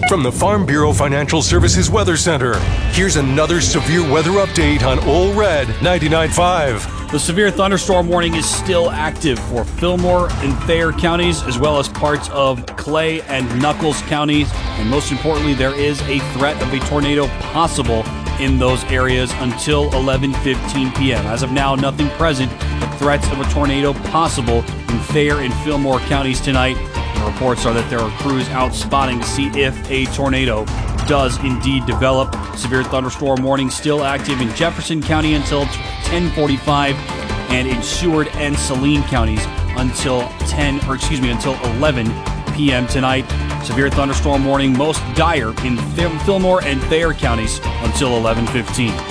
From the Farm Bureau Financial Services Weather Center, here's another severe weather update on Ole Red 99.5. The severe thunderstorm warning is still active for Fillmore and Thayer counties, as well as parts of Clay and Nuckolls counties. And most importantly, there is a threat of a tornado possible in those areas until 11:15 p.m. As of now, nothing present, but threats of a tornado possible in Thayer and Fillmore counties tonight. The reports are that there are crews out spotting to see if a tornado does indeed develop. Severe thunderstorm warning still active in Jefferson County until 10:45, and in Seward and Saline counties until 11 p.m. tonight. Severe thunderstorm warning most dire in Fillmore and Thayer counties until 11:15.